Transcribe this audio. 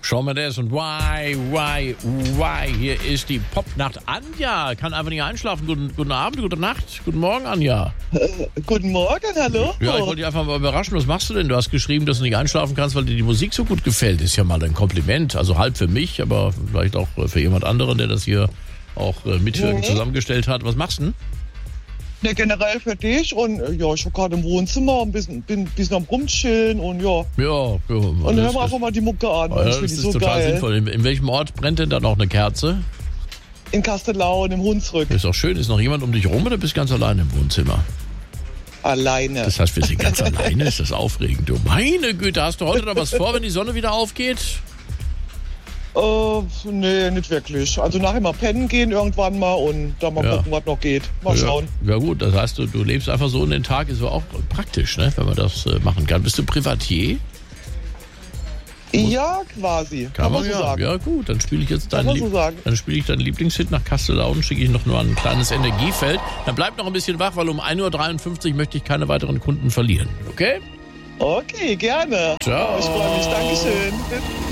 Shawn Mendes und why. Hier ist die Popnacht. Anja kann einfach nicht einschlafen. Guten Abend, gute Nacht, guten Morgen, Anja. Guten Morgen, hallo. Ja, ich wollte dich einfach mal überraschen. Was machst du denn? Du hast geschrieben, dass du nicht einschlafen kannst, weil dir die Musik so gut gefällt. Ist ja mal ein Kompliment. Also halb für mich, aber vielleicht auch für jemand anderen, der das hier auch mitwirkend zusammengestellt hat. Was machst du denn? Ne, generell für dich und ja, ich war gerade im Wohnzimmer, bin ein bisschen am Rumchillen und ja. Ja. Und dann hören wir einfach mal die Mucke an. Ja, das das ist so total geil. sinnvoll. In welchem Ort brennt denn da noch eine Kerze? In Kastellaun, im Hunsrück. Ist doch schön. Ist noch jemand um dich rum oder bist du ganz alleine im Wohnzimmer? Alleine. Das heißt, wir sind ganz alleine. Ist das aufregend. Du meine Güte, hast du heute noch was vor, wenn die Sonne wieder aufgeht? Nee, nicht wirklich. Also nachher mal pennen gehen irgendwann mal und dann mal gucken, was noch geht. Mal schauen. Ja gut, das heißt, du lebst einfach so in den Tag. Ist auch praktisch, ne, wenn man das machen kann. Bist du Privatier? Ja, quasi. Kann man so sagen. Ja gut, dann spiele ich jetzt deinen deinen Lieblingshit nach Kastellaun, schicke ich noch nur ein kleines Energiefeld. Dann bleib noch ein bisschen wach, weil um 1.53 Uhr möchte ich keine weiteren Kunden verlieren. Okay? Okay, gerne. Ciao. Ich freue mich. Dankeschön.